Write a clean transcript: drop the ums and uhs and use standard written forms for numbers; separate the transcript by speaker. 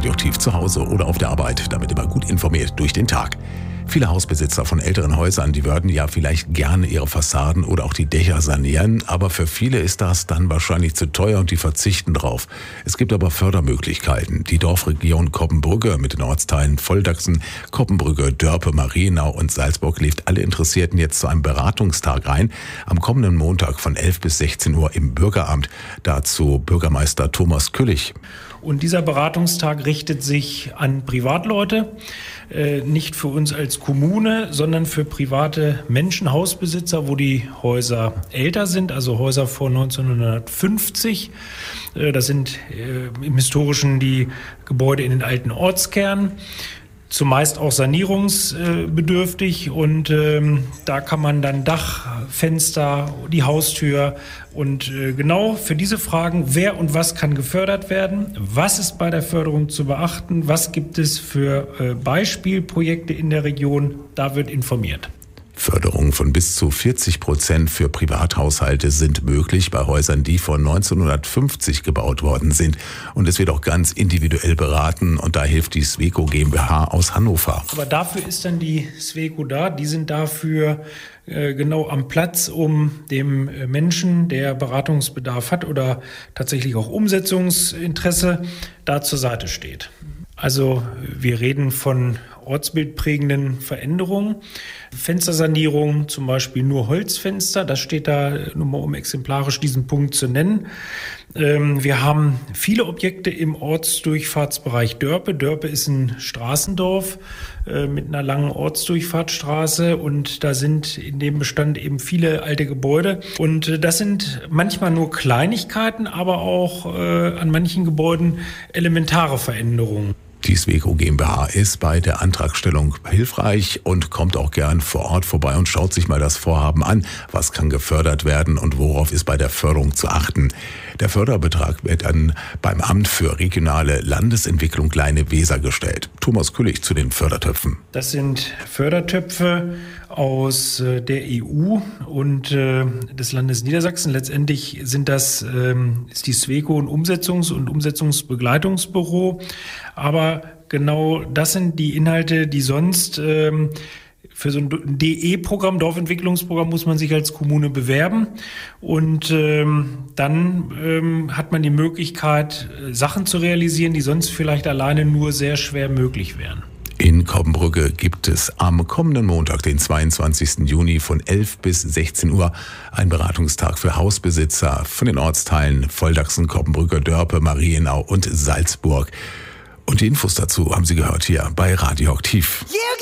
Speaker 1: Radioaktiv zu Hause oder auf der Arbeit, damit immer gut informiert durch den Tag. Viele Hausbesitzer von älteren Häusern, die würden ja vielleicht gerne ihre Fassaden oder auch die Dächer sanieren, aber für viele ist das dann wahrscheinlich zu teuer und die verzichten drauf. Es gibt aber Fördermöglichkeiten. Die Dorfregion Coppenbrügge mit den Ortsteilen Volldaxen, Coppenbrügge, Dörpe, Marienau und Salzburg lädt alle Interessierten jetzt zu einem Beratungstag ein. Am kommenden Montag von 11 bis 16 Uhr im Bürgeramt. Dazu Bürgermeister Thomas Küllich.
Speaker 2: Und dieser Beratungstag richtet sich an Privatleute, nicht für uns als Kommune, sondern für private Menschen, Hausbesitzer, wo die Häuser älter sind, also Häuser vor 1950. Das sind im Historischen die Gebäude in den alten Ortskernen. Zumeist auch sanierungsbedürftig und da kann man dann Dach, Fenster, die Haustür und genau für diese Fragen, wer und was kann gefördert werden, was ist bei der Förderung zu beachten, was gibt es für Beispielprojekte in der Region, da wird informiert.
Speaker 1: Förderungen von bis zu 40% für Privathaushalte sind möglich bei Häusern, die vor 1950 gebaut worden sind. Und es wird auch ganz individuell beraten und da hilft die Sweco GmbH aus Hannover.
Speaker 2: Aber dafür ist dann die Sweco da. Die sind dafür genau am Platz, um dem Menschen, der Beratungsbedarf hat oder tatsächlich auch Umsetzungsinteresse, da zur Seite steht. Also wir reden von ortsbildprägenden Veränderungen. Fenstersanierung, zum Beispiel nur Holzfenster, das steht da nur mal, um exemplarisch diesen Punkt zu nennen. Wir haben viele Objekte im Ortsdurchfahrtsbereich Dörpe. Dörpe ist ein Straßendorf mit einer langen Ortsdurchfahrtsstraße und da sind in dem Bestand eben viele alte Gebäude. Und das sind manchmal nur Kleinigkeiten, aber auch an manchen Gebäuden elementare Veränderungen.
Speaker 1: Die Sweco GmbH ist bei der Antragstellung hilfreich und kommt auch gern vor Ort vorbei und schaut sich mal das Vorhaben an. Was kann gefördert werden und worauf ist bei der Förderung zu achten? Der Förderbetrag wird dann beim Amt für regionale Landesentwicklung Kleine Weser gestellt. Thomas Küllich zu den Fördertöpfen.
Speaker 2: Das sind Fördertöpfe aus der EU und des Landes Niedersachsen. Letztendlich ist die Sweco ein Umsetzungs- und Umsetzungsbegleitungsbüro. Aber genau das sind die Inhalte, die sonst für so ein DE-Programm, Dorfentwicklungsprogramm, muss man sich als Kommune bewerben. Und dann hat man die Möglichkeit, Sachen zu realisieren, die sonst vielleicht alleine nur sehr schwer möglich wären.
Speaker 1: In Coppenbrügge gibt es am kommenden Montag, den 22. Juni von 11 bis 16 Uhr einen Beratungstag für Hausbesitzer von den Ortsteilen Volldaxen, Coppenbrügge, Dörpe, Marienau und Salzburg. Und die Infos dazu haben Sie gehört hier bei Radioaktiv. Yeah!